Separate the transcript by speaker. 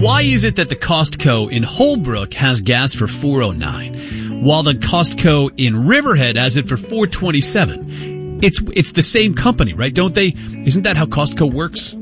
Speaker 1: why is it that the Costco in Holbrook has gas for $4.09, while the Costco in Riverhead has it for $4.27? It's the same company, right? Don't they? Isn't that how Costco works?